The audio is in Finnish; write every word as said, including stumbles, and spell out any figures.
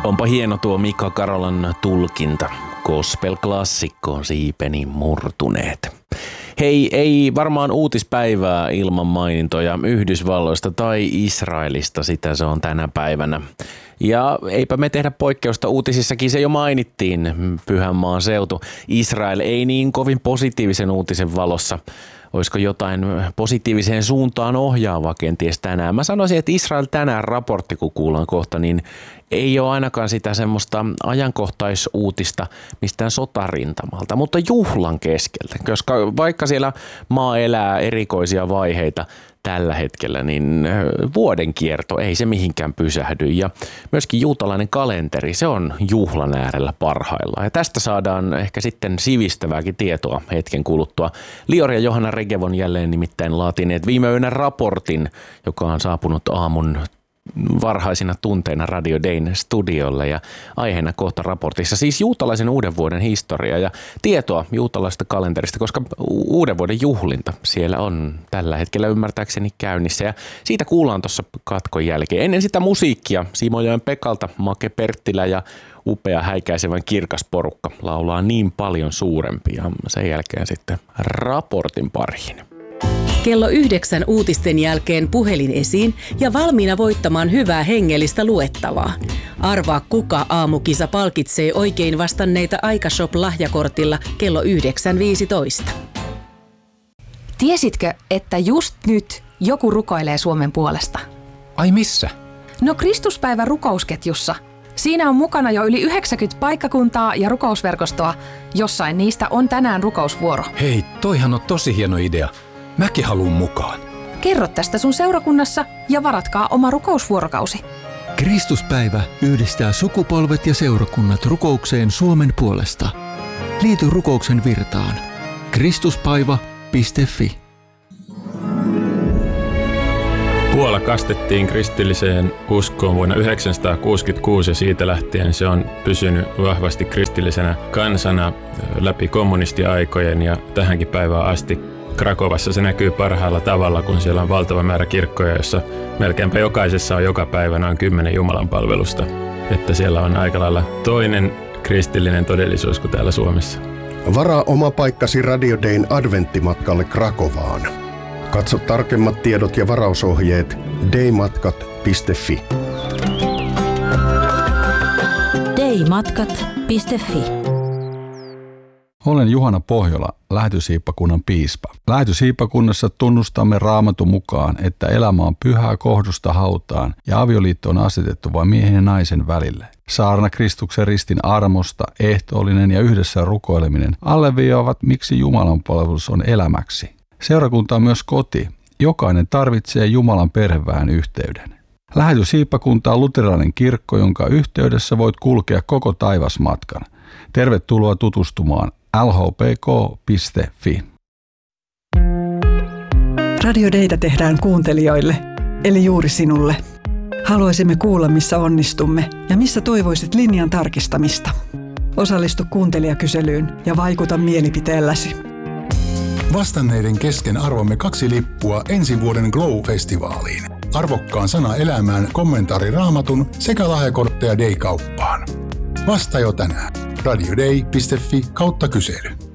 Onpa hieno tuo Mika Karolan tulkinta. Gospel-klassikkoon siipeni murtuneet. Hei, ei varmaan uutispäivää ilman mainintoja Yhdysvalloista tai Israelista, sitä se on tänä päivänä. Ja eipä me tehdä poikkeusta, uutisissakin se jo mainittiin, Pyhänmaan seutu. Israel ei niin kovin positiivisen uutisen valossa. Olisiko jotain positiiviseen suuntaan ohjaavaa kenties tänään? Mä sanoisin, että Israel tänään raportti, kun kuullaan kohta, niin ei ole ainakaan sitä semmoista ajankohtaisuutista mistään sotarintamalta, mutta juhlan keskeltä. Koska vaikka siellä maa elää erikoisia vaiheita tällä hetkellä, niin vuoden kierto ei se mihinkään pysähdy. Ja myöskin juutalainen kalenteri, se on juhlan äärellä parhaillaan. Ja tästä saadaan ehkä sitten sivistävääkin tietoa hetken kuluttua. Lior ja Johanna Regevon jälleen nimittäin laatineet viime yönä raportin, joka on saapunut aamun varhaisina tunteina Radio Dayn studiolle, ja aiheena kohta raportissa siis juutalaisen uuden vuoden historia ja tietoa juutalaisesta kalenterista, koska uuden vuoden juhlinta siellä on tällä hetkellä ymmärtääkseni käynnissä, ja siitä kuullaan tuossa katkon jälkeen. Ennen sitä musiikkia Simojoen Pekalta Make Perttilä ja upea häikäisevän kirkas porukka laulaa Niin paljon suurempi, ja sen jälkeen sitten raportin pariin. Kello yhdeksän uutisten jälkeen puhelin esiin ja valmiina voittamaan hyvää hengellistä luettavaa. Arvaa, kuka aamukisa palkitsee oikein vastanneita Aikashop-lahjakortilla kello yhdeksän viisitoista. Tiesitkö, että just nyt joku rukoilee Suomen puolesta? Ai missä? No Kristuspäivän rukousketjussa. Siinä on mukana jo yli yhdeksänkymmentä paikkakuntaa ja rukousverkostoa. Jossain niistä on tänään rukousvuoro. Hei, toihan on tosi hieno idea. Mäkin haluun mukaan. Kerro tästä sun seurakunnassa ja varatkaa oma rukousvuorokausi. Kristuspäivä yhdistää sukupolvet ja seurakunnat rukoukseen Suomen puolesta. Liity rukouksen virtaan. Kristuspaiva piste fi. Puola kastettiin kristilliseen uskoon vuonna yhdeksänsataakuusikymmentäkuusi ja siitä lähtien se on pysynyt vahvasti kristillisenä kansana läpi kommunistiaikojen ja tähänkin päivään asti. Krakovassa se näkyy parhaalla tavalla, kun siellä on valtava määrä kirkkoja, jossa melkeinpä jokaisessa on joka päivä noin kymmenen jumalanpalvelusta. Että siellä on aika lailla toinen kristillinen todellisuus kuin täällä Suomessa. Varaa oma paikkasi Radio Dayn adventtimatkalle Krakovaan. Katso tarkemmat tiedot ja varausohjeet daymatkat piste fi. daymatkat piste fi. Olen Juhana Pohjola, Lähetysiippakunnan piispa. Lähetysiippakunnassa tunnustamme Raamatun mukaan, että elämä on pyhää kohdusta hautaan ja avioliitto on asetettu vain miehen ja naisen välille. Saarna Kristuksen ristin armosta, ehtoollinen ja yhdessä rukoileminen alleviivaavat, miksi Jumalan palvelus on elämäksi. Seurakunta on myös koti. Jokainen tarvitsee Jumalan perheväen yhteyden. Lähetysiippakunta on luterilainen kirkko, jonka yhteydessä voit kulkea koko taivasmatkan. Tervetuloa tutustumaan l h p k piste fi. Radio Daytä tehdään kuuntelijoille, eli juuri sinulle. Haluaisimme kuulla, missä onnistumme ja missä toivoisit linjan tarkistamista. Osallistu kuuntelijakyselyyn ja vaikuta mielipiteelläsi. Vastanneiden kesken arvomme kaksi lippua ensi vuoden Glow-festivaaliin. Arvokkaan sana elämään kommentaari Raamatun sekä lahjakortteja Day-kauppaan. Vasta jo tänään. radioday piste fi kautta kysely.